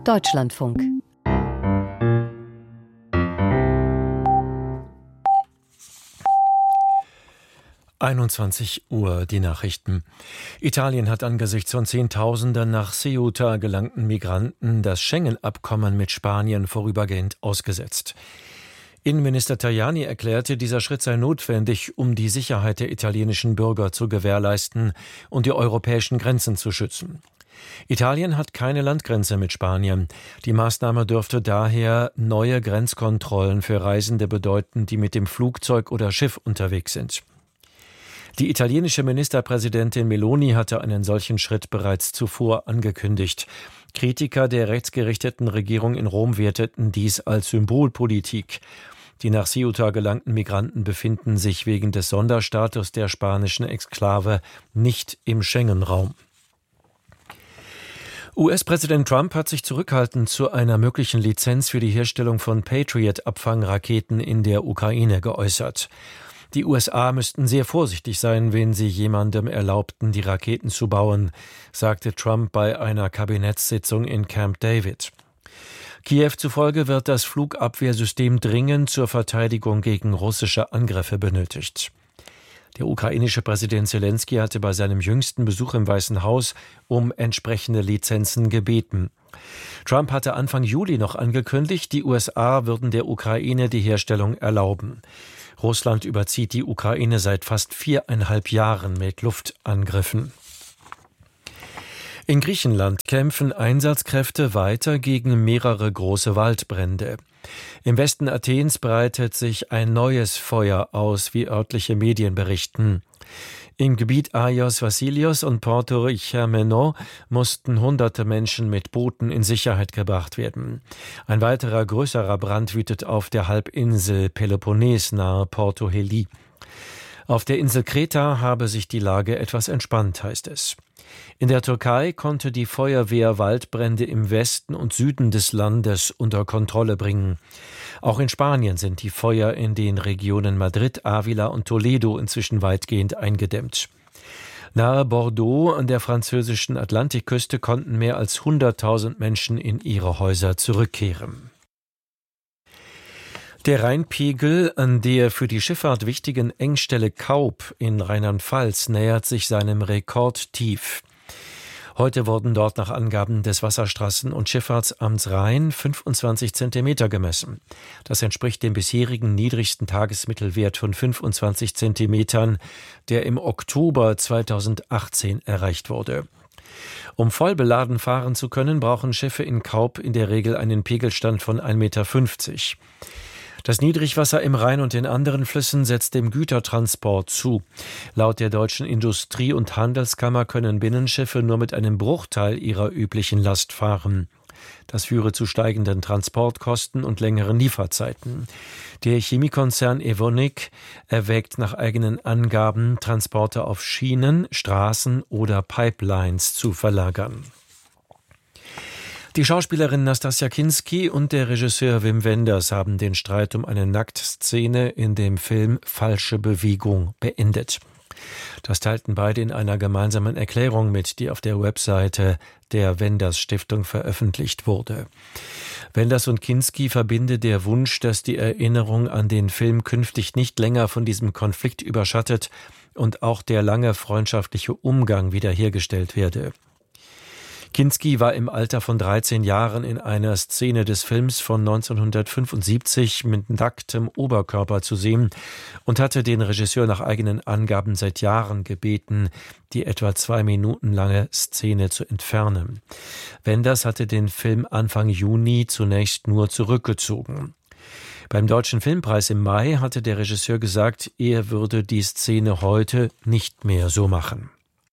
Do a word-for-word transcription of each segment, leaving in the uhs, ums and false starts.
Deutschlandfunk. einundzwanzig Uhr, die Nachrichten. Italien hat angesichts von Zehntausenden nach Ceuta gelangten Migranten das Schengen-Abkommen mit Spanien vorübergehend ausgesetzt. Innenminister Tajani erklärte, dieser Schritt sei notwendig, um die Sicherheit der italienischen Bürger zu gewährleisten und die europäischen Grenzen zu schützen. Italien hat keine Landgrenze mit Spanien. Die Maßnahme dürfte daher neue Grenzkontrollen für Reisende bedeuten, die mit dem Flugzeug oder Schiff unterwegs sind. Die italienische Ministerpräsidentin Meloni hatte einen solchen Schritt bereits zuvor angekündigt. Kritiker der rechtsgerichteten Regierung in Rom werteten dies als Symbolpolitik. Die nach Ceuta gelangten Migranten befinden sich wegen des Sonderstatus der spanischen Exklave nicht im Schengen-Raum. U S-Präsident Trump hat sich zurückhaltend zu einer möglichen Lizenz für die Herstellung von Patriot-Abfangraketen in der Ukraine geäußert. Die U S A müssten sehr vorsichtig sein, wenn sie jemandem erlaubten, die Raketen zu bauen, sagte Trump bei einer Kabinettssitzung in Camp David. Kiew zufolge wird das Flugabwehrsystem dringend zur Verteidigung gegen russische Angriffe benötigt. Der ukrainische Präsident Zelensky hatte bei seinem jüngsten Besuch im Weißen Haus um entsprechende Lizenzen gebeten. Trump hatte Anfang Juli noch angekündigt, die U S A würden der Ukraine die Herstellung erlauben. Russland überzieht die Ukraine seit fast viereinhalb Jahren mit Luftangriffen. In Griechenland kämpfen Einsatzkräfte weiter gegen mehrere große Waldbrände. Im Westen Athens breitet sich ein neues Feuer aus, wie örtliche Medien berichten. Im Gebiet Agios Vassilios und Porto Ichermenoi mussten hunderte Menschen mit Booten in Sicherheit gebracht werden. Ein weiterer größerer Brand wütet auf der Halbinsel Peloponnes nahe Porto Heli. Auf der Insel Kreta habe sich die Lage etwas entspannt, heißt es. In der Türkei konnte die Feuerwehr Waldbrände im Westen und Süden des Landes unter Kontrolle bringen. Auch in Spanien sind die Feuer in den Regionen Madrid, Ávila und Toledo inzwischen weitgehend eingedämmt. Nahe Bordeaux an der französischen Atlantikküste konnten mehr als hunderttausend Menschen in ihre Häuser zurückkehren. Der Rheinpegel an der für die Schifffahrt wichtigen Engstelle Kaub in Rheinland-Pfalz nähert sich seinem Rekordtief. Heute wurden dort nach Angaben des Wasserstraßen- und Schifffahrtsamts Rhein fünfundzwanzig Zentimeter gemessen. Das entspricht dem bisherigen niedrigsten Tagesmittelwert von fünfundzwanzig Zentimetern, der im Oktober zweitausendachtzehn erreicht wurde. Um voll beladen fahren zu können, brauchen Schiffe in Kaub in der Regel einen Pegelstand von ein Meter fünfzig. Das Niedrigwasser im Rhein und in anderen Flüssen setzt dem Gütertransport zu. Laut der Deutschen Industrie- und Handelskammer können Binnenschiffe nur mit einem Bruchteil ihrer üblichen Last fahren. Das führe zu steigenden Transportkosten und längeren Lieferzeiten. Der Chemiekonzern Evonik erwägt nach eigenen Angaben, Transporte auf Schienen, Straßen oder Pipelines zu verlagern. Die Schauspielerin Nastassja Kinski und der Regisseur Wim Wenders haben den Streit um eine Nacktszene in dem Film Falsche Bewegung beendet. Das teilten beide in einer gemeinsamen Erklärung mit, die auf der Webseite der Wenders Stiftung veröffentlicht wurde. Wenders und Kinski verbinde der Wunsch, dass die Erinnerung an den Film künftig nicht länger von diesem Konflikt überschattet und auch der lange freundschaftliche Umgang wiederhergestellt werde. Kinski war im Alter von dreizehn Jahren in einer Szene des Films von neunzehnhundertfünfundsiebzig mit nacktem Oberkörper zu sehen und hatte den Regisseur nach eigenen Angaben seit Jahren gebeten, die etwa zwei Minuten lange Szene zu entfernen. Wenders hatte den Film Anfang Juni zunächst nur zurückgezogen. Beim Deutschen Filmpreis im Mai hatte der Regisseur gesagt, er würde die Szene heute nicht mehr so machen.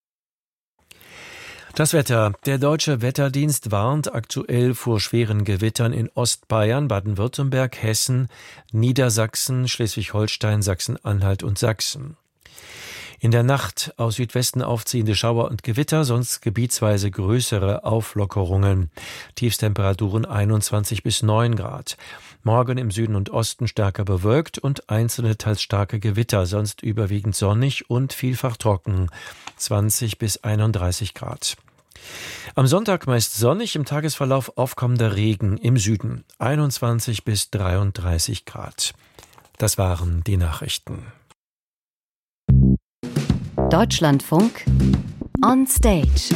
Das Wetter. Der Deutsche Wetterdienst warnt aktuell vor schweren Gewittern in Ostbayern, Baden-Württemberg, Hessen, Niedersachsen, Schleswig-Holstein, Sachsen-Anhalt und Sachsen. In der Nacht aus Südwesten aufziehende Schauer und Gewitter, sonst gebietsweise größere Auflockerungen. Tiefstemperaturen einundzwanzig bis neun Grad. Morgen im Süden und Osten stärker bewölkt und einzelne teils starke Gewitter, sonst überwiegend sonnig und vielfach trocken. zwanzig bis einunddreißig Grad. Am Sonntag meist sonnig, im Tagesverlauf aufkommender Regen im Süden. einundzwanzig bis dreiunddreißig Grad. Das waren die Nachrichten. Deutschlandfunk on Stage.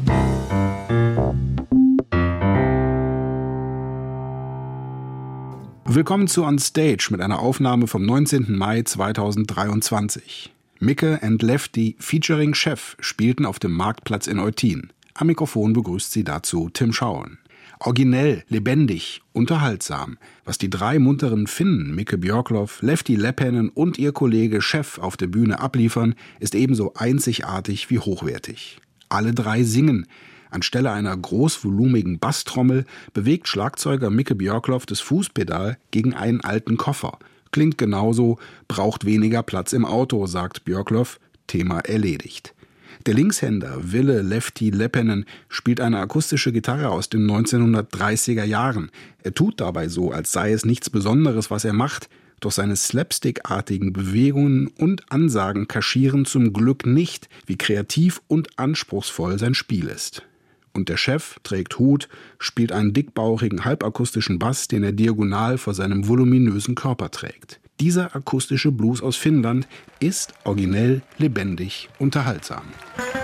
Willkommen zu On Stage mit einer Aufnahme vom neunzehnten Mai zweitausenddreiundzwanzig. Micke and Lefty featuring Chef spielten auf dem Marktplatz in Eutin. Am Mikrofon begrüßt sie dazu Tim Schauen. Originell, lebendig, unterhaltsam. Was die drei munteren Finnen, Micke Björkloff, Lefty Leppänen und ihr Kollege Chef auf der Bühne abliefern, ist ebenso einzigartig wie hochwertig. Alle drei singen. Anstelle einer großvolumigen Basstrommel bewegt Schlagzeuger Micke Björkloff das Fußpedal gegen einen alten Koffer. Klingt genauso, braucht weniger Platz im Auto, sagt Björkloff. Thema erledigt. Der Linkshänder Ville Lefty Leppänen spielt eine akustische Gitarre aus den neunzehnhundertdreißiger Jahren. Er tut dabei so, als sei es nichts Besonderes, was er macht. Doch seine slapstickartigen Bewegungen und Ansagen kaschieren zum Glück nicht, wie kreativ und anspruchsvoll sein Spiel ist. Und der Chef trägt Hut, spielt einen dickbauchigen halbakustischen Bass, den er diagonal vor seinem voluminösen Körper trägt. Dieser akustische Blues aus Finnland ist originell, lebendig, unterhaltsam.